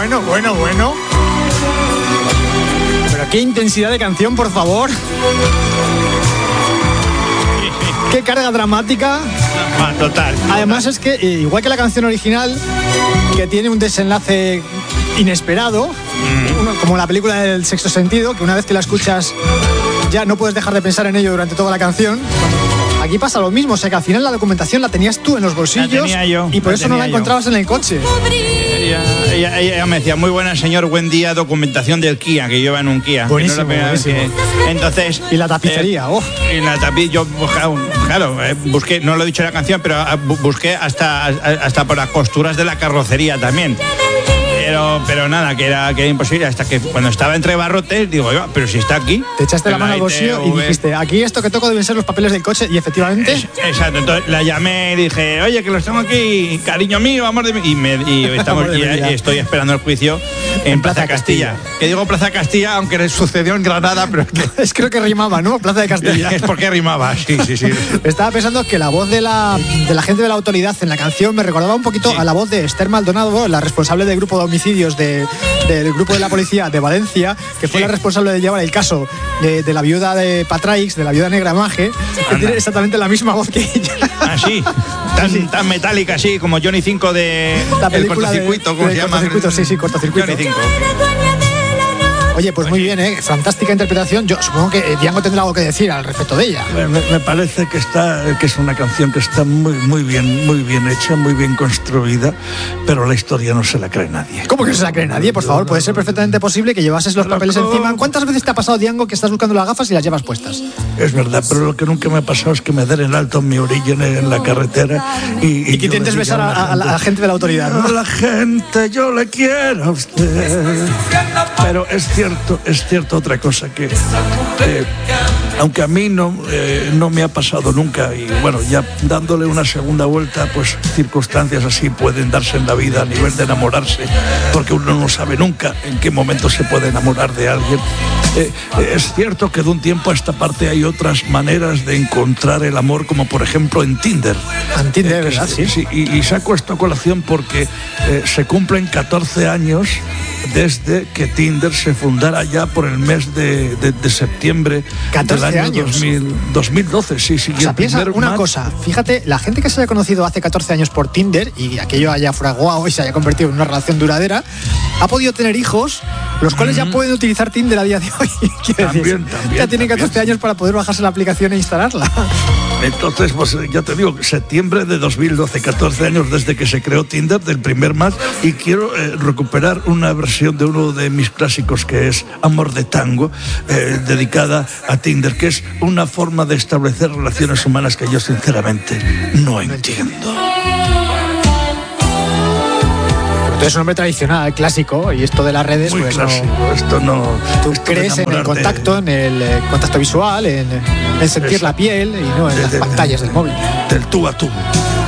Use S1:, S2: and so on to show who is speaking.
S1: Bueno. Pero qué intensidad de canción, por favor. Qué carga dramática.
S2: Total.
S1: Además es que, igual que la canción original, que tiene un desenlace inesperado, como la película del Sexto Sentido, que una vez que la escuchas ya no puedes dejar de pensar en ello durante toda la canción. Aquí pasa lo mismo, o sea que al final la documentación la tenías tú en los bolsillos,
S2: la tenía yo,
S1: y por eso no la encontrabas en el coche.
S2: Ella me decía, muy buena señor, buen día, documentación del Kia, que yo iba en un Kia.
S1: Buenísimo, buenísimo.
S2: Entonces...
S1: Y la tapicería,
S2: Y la tapicería, yo, claro, busqué, no lo he dicho en la canción, pero busqué hasta por las costuras de la carrocería también. Pero nada, que era imposible, hasta que cuando estaba entre barrotes, digo, oiga, pero si está aquí.
S1: Te echaste la mano al bolsillo y dijiste, aquí esto que toco deben ser los papeles del coche, y efectivamente...
S2: Exacto, entonces la llamé y dije, oye, que los tengo aquí, cariño mío, amor de mí, y estoy esperando el juicio en Plaza Castilla. Que digo Plaza Castilla, aunque le sucedió en Granada, pero
S1: es creo que rimaba, ¿no? Plaza de Castilla.
S2: Es porque rimaba, sí.
S1: Estaba pensando que la voz de la gente de la autoridad en la canción me recordaba un poquito a la voz de Esther Maldonado, la responsable del grupo de homicidios del grupo de la policía de Valencia, que fue la responsable de llevar el caso de la viuda de Patraix, de la viuda negra Mage, que tiene exactamente la misma voz que ella.
S2: Ah, sí. Tan metálica, así como Johnny 5 de
S1: la película
S2: el cortocircuito, ¿cómo se llama?
S1: Cortocircuito, sí, cortocircuito.
S2: Johnny 5.
S1: Oye, pues muy bien, fantástica interpretación. Yo supongo que Diango tendrá algo que decir al respecto de ella.
S3: Me parece que es una canción que está muy bien hecha, muy bien construida, pero la historia no se la cree nadie.
S1: ¿Cómo que no se la cree nadie? Por favor, puede ser perfectamente posible que llevases los papeles encima. ¿Cuántas veces te ha pasado, Diango, que estás buscando las gafas y las llevas puestas?
S3: Es verdad, pero lo que nunca me ha pasado es que me den el alto en mi orilla en la carretera y
S1: que intentes besar a la gente de la autoridad, ¿no?
S3: A la gente, yo le quiero a usted. Pero es cierto otra cosa, que aunque a mí no me ha pasado nunca, y bueno, ya dándole una segunda vuelta, pues circunstancias así pueden darse en la vida a nivel de enamorarse, porque uno no sabe nunca en qué momento se puede enamorar de alguien. Es cierto que de un tiempo a esta parte hay otras maneras de encontrar el amor, como por ejemplo en Tinder.
S1: En Tinder, ¿verdad? Sí.
S3: Y saco esta colación porque se cumplen 14 años desde que Tinder se fundara ya por el mes de septiembre del año 2012. Sí.
S1: O sea, piensa una cosa, fíjate, la gente que se haya conocido hace 14 años por Tinder y aquello haya fraguado y se haya convertido en una relación duradera, ha podido tener hijos, los cuales ya pueden utilizar Tinder a día de hoy.
S3: También,
S1: ya tienen 14 años para poder bajarse la aplicación e instalarla.
S3: Entonces, pues ya te digo, septiembre de 2012, 14 años desde que se creó Tinder, del primer match, y quiero recuperar una versión de uno de mis clásicos, que es Amor de Tango, dedicada a Tinder, que es una forma de establecer relaciones humanas que yo sinceramente no entiendo.
S1: Es un hombre tradicional, clásico, y esto de las redes,
S3: muy
S1: pues
S3: clásico,
S1: no.
S3: Esto no.
S1: Tú crees en el contacto, en el contacto visual, en sentir la piel y no en las pantallas del móvil.
S3: Del tú a tú.